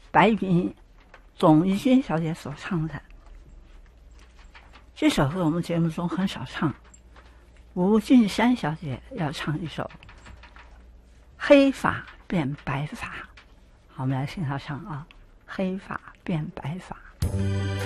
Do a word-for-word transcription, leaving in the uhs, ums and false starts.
白云总怡君小姐所唱的。这首歌我们节目中很少唱，吴俊山小姐要唱一首《黑发变白发》。好，我们来听她唱啊，《黑发变白发》。